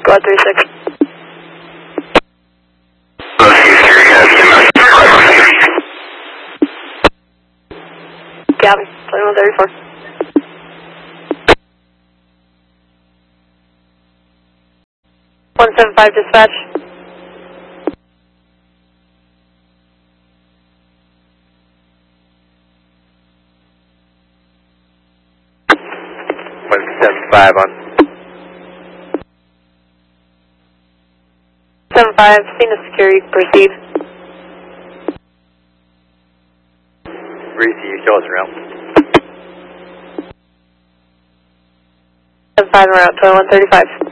Go ahead, 36. Gavin, 2134. .175 dispatch. .75 on. 75, seen a security, proceed. Breezy, you show us around. 75 around 2135.